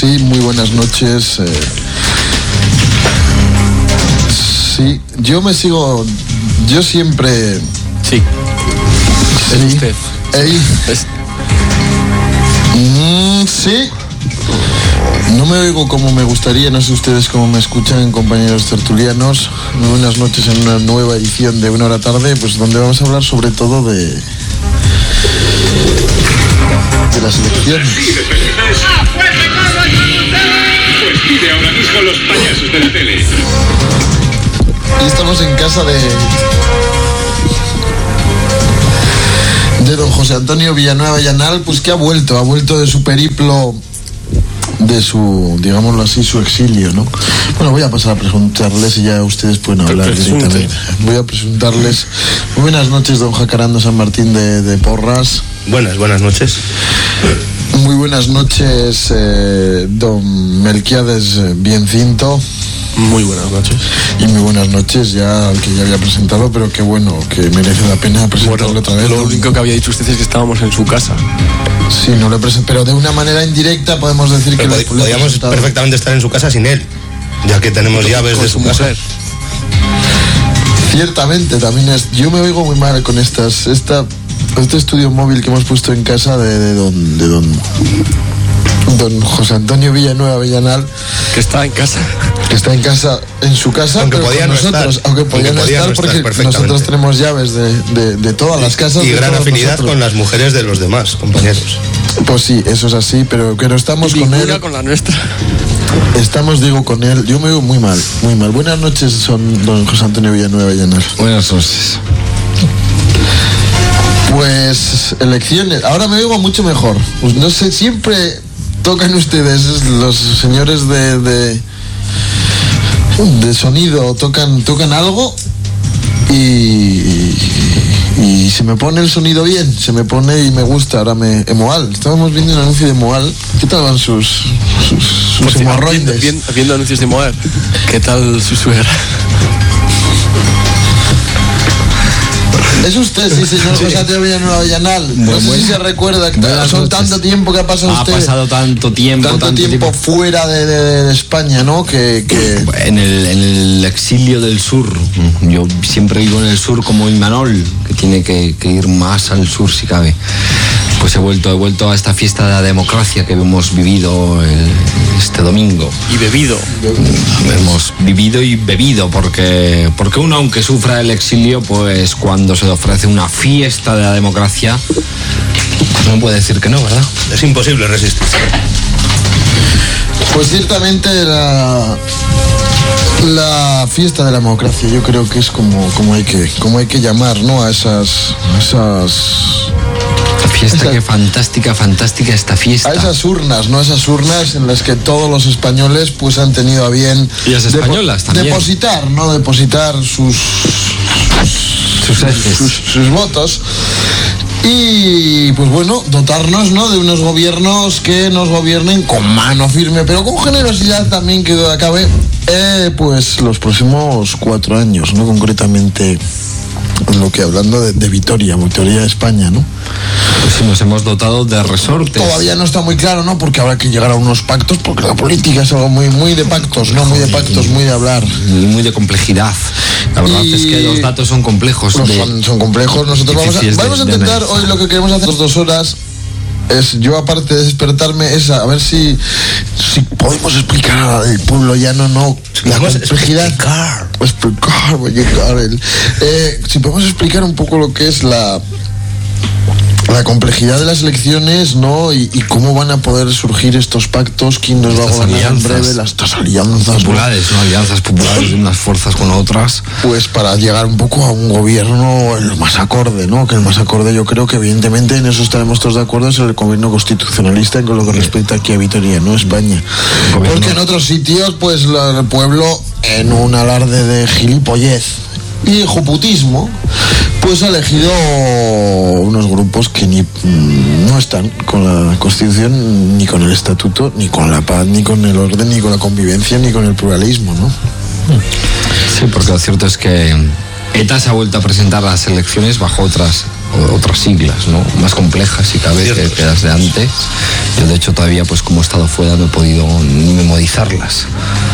Sí, muy buenas noches. Sí, yo siempre... Sí. Sí. Usted. Sí. No me oigo como me gustaría, no sé ustedes cómo me escuchan, compañeros tertulianos. Muy buenas noches en una nueva edición de Una Hora Tarde, pues donde vamos a hablar sobre todo de las elecciones. Pues pide ahora mismo los payasos de la tele. Y estamos en casa de don José Antonio Villanueva Llanal, pues que ha vuelto de su periplo, de su, digámoslo así, su exilio, ¿no? Bueno, voy a pasar a presentarles y ya ustedes pueden hablar directamente. Voy a presentarles. Muy buenas noches, don Jacarando San Martín de Porras. Buenas noches. Muy buenas noches, don Melquiades Biencinto. Muy buenas noches. Y muy buenas noches ya al que ya había presentado, pero qué bueno, que merece la pena presentarlo otra vez. Lo único que había dicho usted es que estábamos en su casa. Sí, no le presenté, pero de una manera indirecta podemos decir pero que podíamos perfectamente estar en su casa sin él, ya que tenemos llaves de su casa. Ciertamente, también yo me oigo muy mal con este estudio móvil que hemos puesto en casa de don José Antonio Villanueva Llanal, que está en casa. Que está en casa, en su casa, aunque pero podía con no nosotros, estar. aunque podía no estar, porque nosotros tenemos llaves de todas las casas. Y gran afinidad nosotros. Con las mujeres de los demás compañeros. Pues sí, eso es así, pero que no estamos con él. Con la nuestra. Estamos, digo, con él. Yo me oigo muy mal, muy mal. Buenas noches, don José Antonio Villanueva Llanal. Buenas noches. Pues elecciones. Ahora me oigo mucho mejor. Pues no sé, siempre tocan ustedes, los señores de sonido, tocan algo y se me pone el sonido bien, se me pone y me gusta. Ahora Emoal, estábamos viendo un anuncio de Emoal. ¿Qué tal van sus hemorroides? Viendo anuncios de Emoal. ¿Qué tal su suegra? Es usted, sí, señor José Antonio Villanueva Llanal. No sé si se recuerda que son tanto tiempo que ha pasado usted. Ha pasado tanto tiempo fuera de España, ¿no? Que en el exilio del sur. Yo siempre vivo en el sur como Imanol, que tiene que ir más al sur si cabe. Pues he vuelto a esta fiesta de la democracia que hemos vivido este domingo. Y bebido. Hemos vivido y bebido, porque uno, aunque sufra el exilio, pues cuando se le ofrece una fiesta de la democracia, no puede decir que no, ¿verdad? Es imposible resistir. Pues ciertamente la fiesta de la democracia, yo creo que es como hay que llamar, ¿no? A esas fiesta, qué fantástica esta fiesta. A esas urnas, ¿no? Esas urnas en las que todos los españoles pues han tenido a bien y las españolas también depositar sus votos. Y pues bueno, dotarnos, ¿no?, de unos gobiernos que nos gobiernen con mano firme, pero con generosidad también, que duda cabe, pues los próximos 4 años, ¿no? Concretamente lo que hablando de Vitoria España, ¿no? Pues sí, nos hemos dotado de resortes. Todavía no está muy claro, ¿no? Porque habrá que llegar a unos pactos, porque la política es algo muy de pactos, ¿no? Muy de pactos, muy de hablar. Muy de complejidad. La verdad es que los datos son complejos. Son complejos. Nosotros vamos a intentar hoy, lo que queremos hacer 2 horas es, yo aparte de despertarme, a ver si podemos explicar al pueblo llano, ¿no? La complejidad. Explicar, voy a llegar si podemos explicar un poco lo que es la complejidad de las elecciones, ¿no? Y cómo van a poder surgir estos pactos, quién nos va a gobernar en breve, estas alianzas populares, ¿no? Alianzas populares de unas fuerzas con otras. Pues para llegar un poco a un gobierno el más acorde, ¿no? Que el más acorde, yo creo que evidentemente en eso estaremos todos de acuerdo, es el gobierno constitucionalista con lo que respecta aquí a Vitoria, ¿no? España. Porque en otros sitios, pues el pueblo, en un alarde de gilipollez y joputismo, pues ha elegido unos grupos que no están con la Constitución, ni con el Estatuto, ni con la paz, ni con el orden, ni con la convivencia, ni con el pluralismo, ¿no? Sí, porque lo cierto es que ETA se ha vuelto a presentar las elecciones bajo otras siglas, ¿no? Más complejas, si cabe, que las de antes. Yo de hecho todavía pues como he estado fuera no he podido ni memorizarlas.